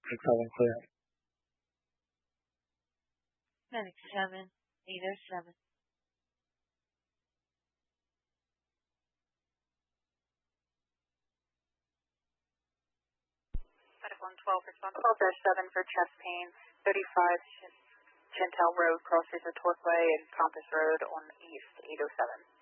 6-7 clear. Medic 7-807. Medic 112, response 12-7 for chest pain, 35 Chantel Road, crosses the Torquay and Compass Road on East, 807.